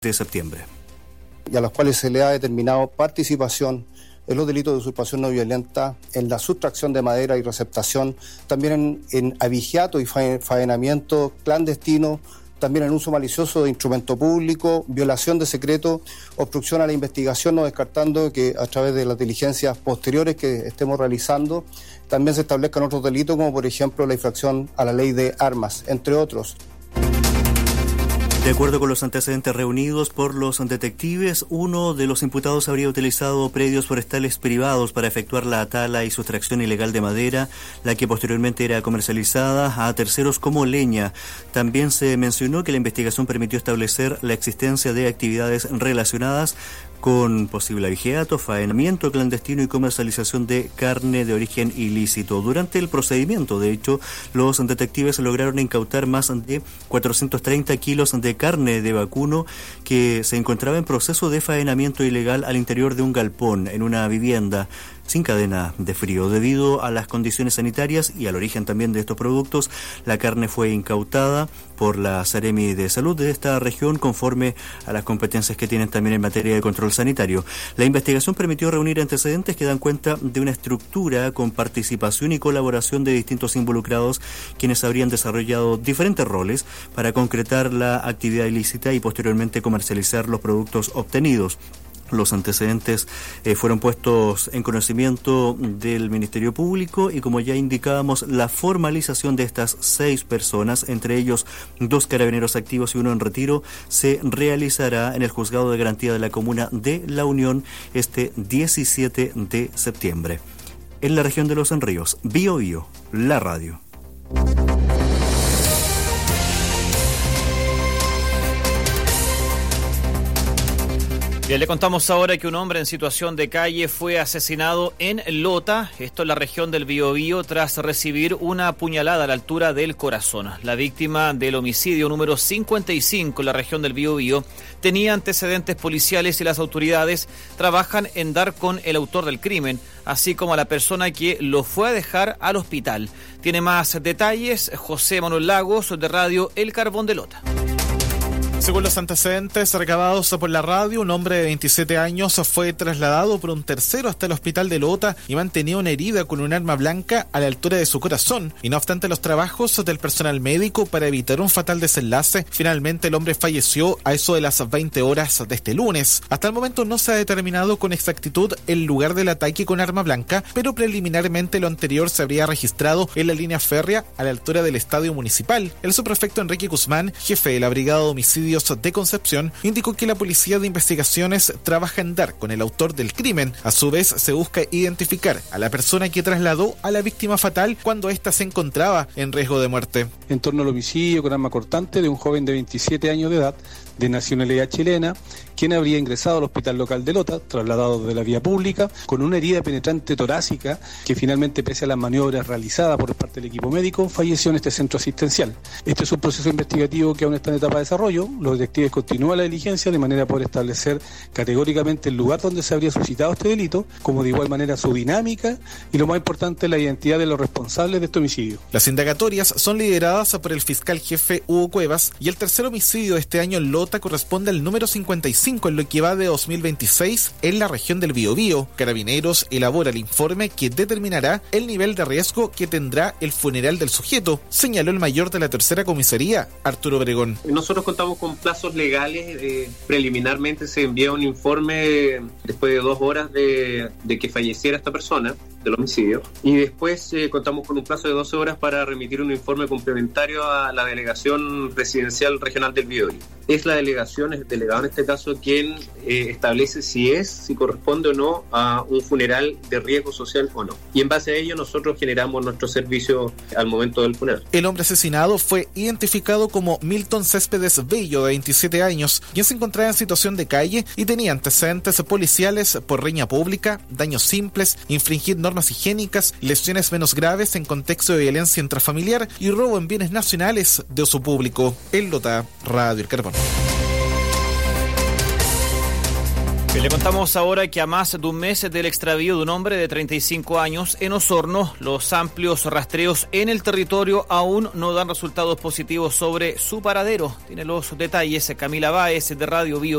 de septiembre. Y a los cuales se le ha determinado participación en los delitos de usurpación no violenta, en la sustracción de madera y receptación, también en abigeato y faenamiento clandestino, también en uso malicioso de instrumento público, violación de secreto, obstrucción a la investigación, no descartando que a través de las diligencias posteriores que estemos realizando, también se establezcan otros delitos, como por ejemplo la infracción a la ley de armas, entre otros. De acuerdo con los antecedentes reunidos por los detectives, uno de los imputados habría utilizado predios forestales privados para efectuar la tala y sustracción ilegal de madera, la que posteriormente era comercializada a terceros como leña. También se mencionó que la investigación permitió establecer la existencia de actividades relacionadas con posible abigeato, faenamiento clandestino y comercialización de carne de origen ilícito. Durante el procedimiento, de hecho, los detectives lograron incautar más de 430 kilos de carne de vacuno que se encontraba en proceso de faenamiento ilegal al interior de un galpón en una vivienda sin cadena de frío. Debido a las condiciones sanitarias y al origen también de estos productos, la carne fue incautada por la Seremi de Salud de esta región conforme a las competencias que tienen también en materia de control sanitario. La investigación permitió reunir antecedentes que dan cuenta de una estructura con participación y colaboración de distintos involucrados, quienes habrían desarrollado diferentes roles para concretar la actividad ilícita y posteriormente comercializar los productos obtenidos. Los antecedentes fueron puestos en conocimiento del Ministerio Público y, como ya indicábamos, la formalización de estas 6 personas, entre ellos 2 carabineros activos y 1 en retiro, se realizará en el Juzgado de Garantía de la Comuna de La Unión este 17 de septiembre. En la región de Los Ríos, Biobío, la radio. Bien, le contamos ahora que un hombre en situación de calle fue asesinado en Lota, esto en la región del Biobío, tras recibir una puñalada a la altura del corazón. La víctima del homicidio número 55 en la región del Biobío tenía antecedentes policiales y las autoridades trabajan en dar con el autor del crimen, así como a la persona que lo fue a dejar al hospital. Tiene más detalles José Manuel Lagos, de Radio El Carbón de Lota. Según los antecedentes recabados por la radio, un hombre de 27 años fue trasladado por un tercero hasta el hospital de Lota y mantenía una herida con un arma blanca a la altura de su corazón. Y no obstante los trabajos del personal médico para evitar un fatal desenlace, finalmente el hombre falleció a eso de las 20 horas de este lunes. Hasta el momento no se ha determinado con exactitud el lugar del ataque con arma blanca, pero preliminarmente lo anterior se habría registrado en la línea férrea a la altura del estadio municipal. El subprefecto Enrique Guzmán, jefe de la Brigada de Homicidios de Concepción, indicó que la Policía de Investigaciones trabaja en dar con el autor del crimen. A su vez, se busca identificar a la persona que trasladó a la víctima fatal cuando ésta se encontraba en riesgo de muerte. En torno al homicidio con arma cortante de un joven de 27 años de edad, de nacionalidad chilena, quien habría ingresado al hospital local de Lota, trasladado de la vía pública, con una herida penetrante torácica que finalmente, pese a las maniobras realizadas por parte del equipo médico, falleció en este centro asistencial. Este es un proceso investigativo que aún está en etapa de desarrollo. Los detectives continúan la diligencia de manera a poder establecer categóricamente el lugar donde se habría suscitado este delito, como de igual manera su dinámica y, lo más importante, la identidad de los responsables de este homicidio. Las indagatorias son lideradas por el fiscal jefe Hugo Cuevas y el tercer homicidio de este año en Lota corresponde al número 55 en lo que va de 2026 en la región del Biobío. Carabineros elabora el informe que determinará el nivel de riesgo que tendrá el funeral del sujeto, señaló el mayor de la tercera comisaría, Arturo Obregón. Nosotros contamos con plazos legales. Preliminarmente se envía un informe después de 2 horas de que falleciera esta persona del homicidio, y después contamos con un plazo de 12 horas para remitir un informe complementario a la Delegación Presidencial Regional del Biobío. Es la delegación, el delegado en este caso, quien establece si corresponde o no a un funeral de riesgo social o no. Y en base a ello nosotros generamos nuestro servicio al momento del funeral. El hombre asesinado fue identificado como Milton Céspedes Bello, de 27 años, quien se encontraba en situación de calle y tenía antecedentes policiales por riña pública, daños simples, infringir normas higiénicas, lesiones menos graves en contexto de violencia intrafamiliar y robo en bienes nacionales de uso público. En Lota, Radio El Carbón. Le contamos ahora que a más de un mes del extravío de un hombre de 35 años en Osorno, los amplios rastreos en el territorio aún no dan resultados positivos sobre su paradero. Tiene los detalles Camila Báez, de Radio Bio.